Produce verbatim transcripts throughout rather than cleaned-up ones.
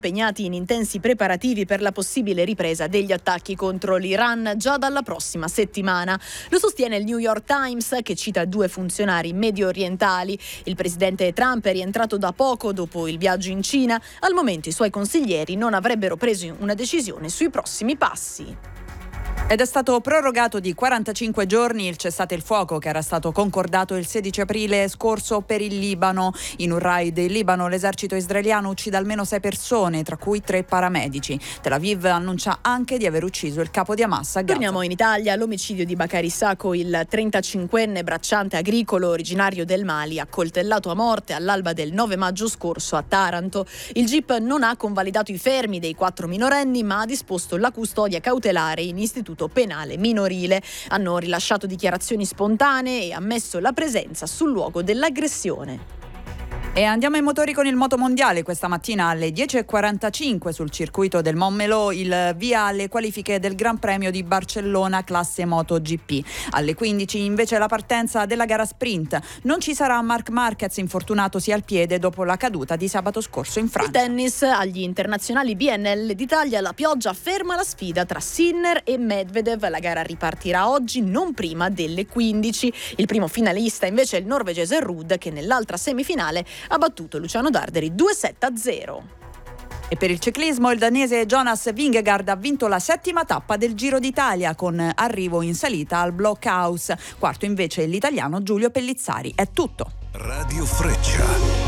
impegnati in intensi preparativi per la possibile ripresa degli attacchi contro l'Iran già dalla prossima settimana. Lo sostiene il New York Times, che cita due funzionari medio orientali. Il presidente Trump è rientrato da poco dopo il viaggio in Cina. Al momento i suoi consiglieri non avrebbero preso una decisione sui prossimi passi. Ed è stato prorogato di quarantacinque giorni il cessate il fuoco che era stato concordato il sedici aprile scorso per il Libano. In un raid in Libano l'esercito israeliano uccide almeno sei persone, tra cui tre paramedici. Tel Aviv annuncia anche di aver ucciso il capo di Hamas a Gaza. Torniamo in Italia. L'omicidio di Bakary Sacco, il trentacinquenne bracciante agricolo originario del Mali, accoltellato a morte all'alba del nove maggio scorso a Taranto. Il G I P non ha convalidato i fermi dei quattro minorenni, ma ha disposto la custodia cautelare in istituto penale minorile. Hanno rilasciato dichiarazioni spontanee e ammesso la presenza sul luogo dell'aggressione. E andiamo ai motori con il motomondiale. Questa mattina alle dieci e quarantacinque sul circuito del Montmelò il via alle qualifiche del Gran Premio di Barcellona classe MotoGP. Alle quindici invece la partenza della gara sprint. Non ci sarà Marc Marquez, infortunatosi al piede dopo la caduta di sabato scorso in Francia. Il tennis, agli internazionali B N L d'Italia la pioggia ferma la sfida tra Sinner e Medvedev. La gara ripartirà oggi non prima delle quindici. Il primo finalista invece è il norvegese Ruud, che nell'altra semifinale ha battuto Luciano Darderi due sette a zero. E per il ciclismo il danese Jonas Vingegaard ha vinto la settima tappa del Giro d'Italia con arrivo in salita al Blockhaus. Quarto invece l'italiano Giulio Pellizzari. È tutto. Radio Freccia.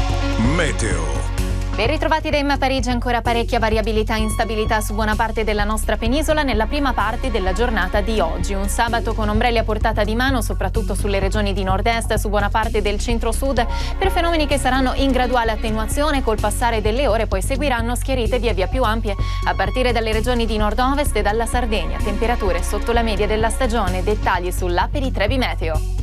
Meteo. Ben ritrovati da Emma Parigi, ancora parecchia variabilità e instabilità su buona parte della nostra penisola nella prima parte della giornata di oggi. Un sabato con ombrelli a portata di mano, soprattutto sulle regioni di nord-est, su buona parte del centro-sud, per fenomeni che saranno in graduale attenuazione col passare delle ore, poi seguiranno schiarite via via più ampie a partire dalle regioni di nord-ovest e dalla Sardegna. Temperature sotto la media della stagione, dettagli sull'app di Trebi Meteo.